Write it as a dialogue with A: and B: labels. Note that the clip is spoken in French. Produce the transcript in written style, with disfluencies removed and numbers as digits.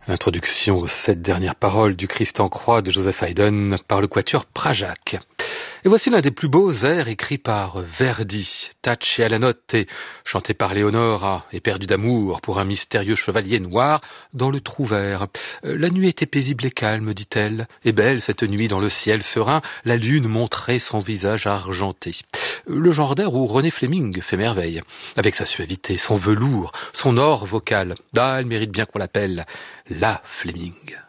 A: Introduction aux 7 dernières paroles du Christ en croix de Joseph Haydn par le quatuor Prajac. Et voici l'un des plus beaux airs écrits par Verdi, tacché à la note et chanté par Léonora, éperdu d'amour pour un mystérieux chevalier noir dans le Trouvert. La nuit était paisible et calme, dit-elle, et belle cette nuit dans le ciel serein, la lune montrait son visage argenté. Le genre d'air où René Fleming fait merveille, avec sa suavité, son velours, son or vocal. Ah, elle mérite bien qu'on l'appelle la Fleming.